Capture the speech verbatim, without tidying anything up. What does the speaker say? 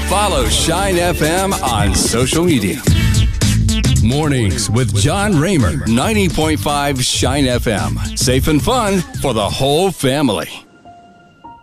Follow Shine F M on social media. Mornings with John Raymer, ninety point five Shine F M. Safe and fun for the whole family.